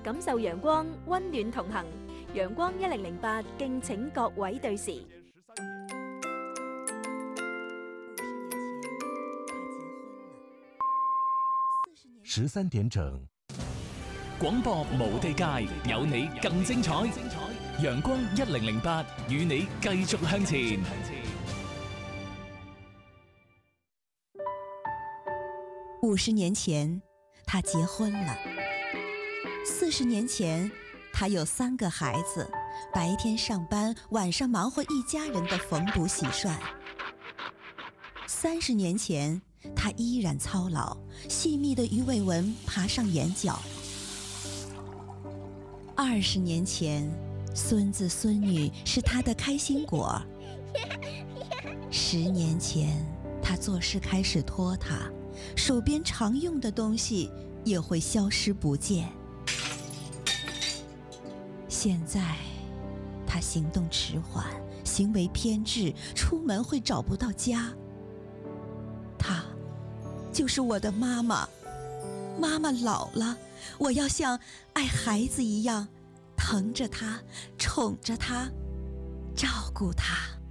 感受陽光，溫暖同行。陽光1008，敬請各位對時。 13點整， 廣播無地界，有你更精彩。陽光1008，與你繼續向前。 50年前，他結婚了。40年前，他有3個孩子，白天上班，晚上忙活一家人的縫補洗涮。30年前，他依然操勞，細密的魚尾紋爬上眼角。20年前，孫子孫女是他的開心果。10年前，他做事開始拖沓，手邊常用的東西也會消失不見。現在，他行動遲緩，行為偏執，出門會找不到家。她就是我的媽媽。媽媽老了，我要像愛孩子一樣，疼着她，寵着她，照顧她。